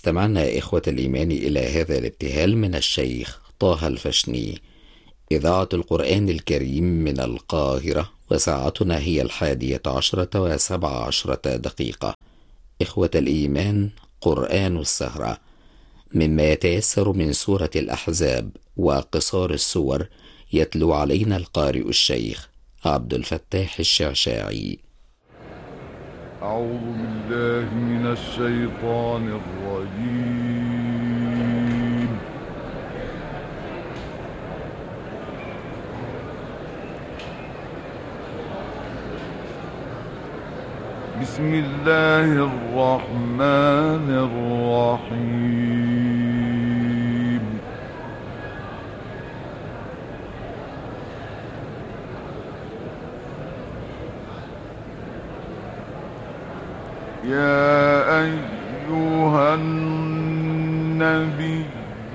استمعنا إخوة الإيمان إلى هذا الابتهال من الشيخ طه الفشني. إذاعة القرآن الكريم من القاهرة، وساعتنا هي 11:17 إخوة الإيمان، قرآن السهرة مما يتيسر من سورة الأحزاب وقصار السور، يتلو علينا القارئ الشيخ عبد الفتاح الشعشاعي. أعوذ بالله من الشيطان الرجيم. بسم الله الرحمن الرحيم. يا أيها النبي